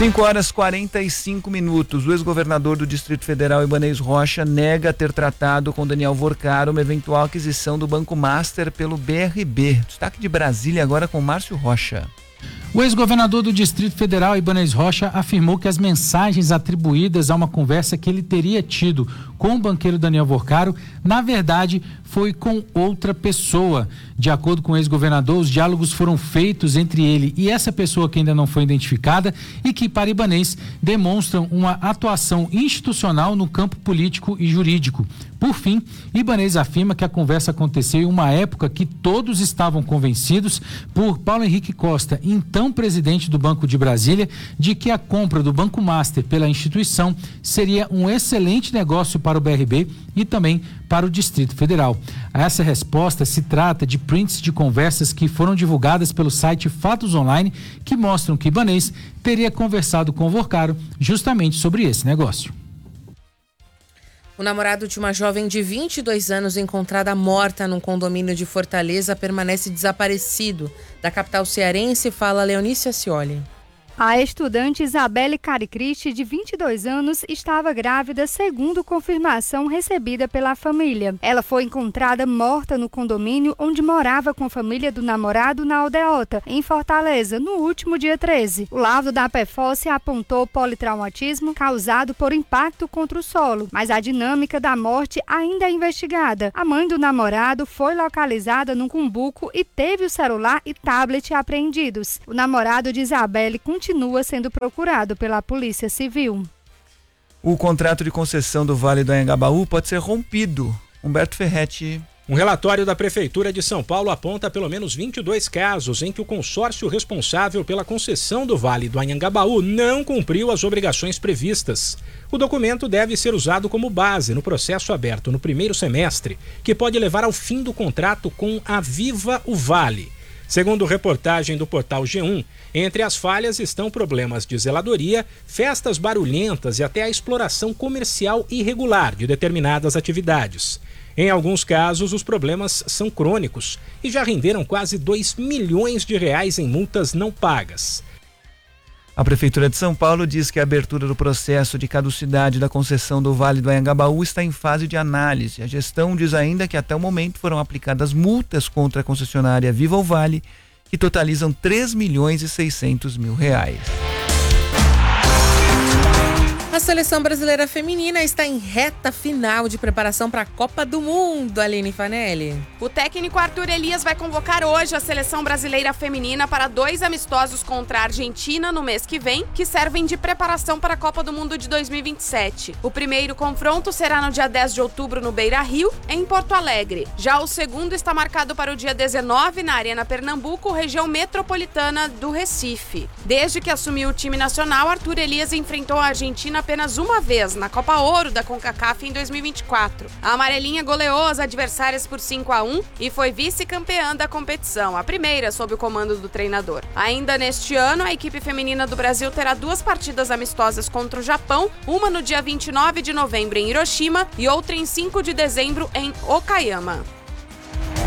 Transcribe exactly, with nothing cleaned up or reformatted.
cinco horas e quarenta e cinco minutos. O ex-governador do Distrito Federal, Ibanez Rocha, nega ter tratado com Daniel Vorcaro uma eventual aquisição do Banco Master pelo B R B. Destaque de Brasília agora com Márcio Rocha. O ex-governador do Distrito Federal, Ibanez Rocha, afirmou que as mensagens atribuídas a uma conversa que ele teria tido com o banqueiro Daniel Vorcaro, na verdade, foi com outra pessoa. De acordo com o ex-governador, os diálogos foram feitos entre ele e essa pessoa que ainda não foi identificada e que, para Ibanez, demonstram uma atuação institucional no campo político e jurídico. Por fim, Ibanez afirma que a conversa aconteceu em uma época que todos estavam convencidos por Paulo Henrique Costa, então presidente do Banco de Brasília, de que a compra do Banco Master pela instituição seria um excelente negócio para o B R B e também para o Distrito Federal. Essa resposta se trata de prints de conversas que foram divulgadas pelo site Fatos Online, que mostram que Ibanez teria conversado com o Vorcaro justamente sobre esse negócio. O namorado de uma jovem de vinte e dois anos encontrada morta num condomínio de Fortaleza permanece desaparecido. Da capital cearense, fala Leonice Ascioli. A estudante Isabelle Caricristi, de vinte e dois anos, estava grávida, segundo confirmação recebida pela família. Ela foi encontrada morta no condomínio onde morava com a família do namorado na Aldeota, em Fortaleza, no último dia treze. O laudo da P F O S apontou politraumatismo causado por impacto contra o solo, mas a dinâmica da morte ainda é investigada. A mãe do namorado foi localizada num cumbuco e teve o celular e tablet apreendidos. O namorado de Isabelle continua continua sendo procurado pela Polícia Civil. O contrato de concessão do Vale do Anhangabaú pode ser rompido. Humberto Ferretti. Um relatório da Prefeitura de São Paulo aponta pelo menos vinte e dois casos em que o consórcio responsável pela concessão do Vale do Anhangabaú não cumpriu as obrigações previstas. O documento deve ser usado como base no processo aberto no primeiro semestre, que pode levar ao fim do contrato com a Viva o Vale. Segundo reportagem do portal G um, entre as falhas estão problemas de zeladoria, festas barulhentas e até a exploração comercial irregular de determinadas atividades. Em alguns casos, os problemas são crônicos e já renderam quase dois milhões de reais em multas não pagas. A Prefeitura de São Paulo diz que a abertura do processo de caducidade da concessão do Vale do Anhangabaú está em fase de análise. A gestão diz ainda que até o momento foram aplicadas multas contra a concessionária Viva o Vale, que totalizam três milhões e seiscentos mil reais. A seleção brasileira feminina está em reta final de preparação para a Copa do Mundo, Aline Fanelli. O técnico Arthur Elias vai convocar hoje a seleção brasileira feminina para dois amistosos contra a Argentina no mês que vem, que servem de preparação para a Copa do Mundo de dois mil e vinte e sete. O primeiro confronto será no dia dez de outubro no Beira-Rio, em Porto Alegre. Já o segundo está marcado para o dia dezenove na Arena Pernambuco, região metropolitana do Recife. Desde que assumiu o time nacional, Arthur Elias enfrentou a Argentina apenas uma vez, na Copa Ouro da CONCACAF em dois mil e vinte e quatro. A amarelinha goleou as adversárias por cinco a um e foi vice-campeã da competição, a primeira sob o comando do treinador. Ainda neste ano, a equipe feminina do Brasil terá duas partidas amistosas contra o Japão, uma no dia vinte e nove de novembro em Hiroshima e outra em cinco de dezembro em Okayama.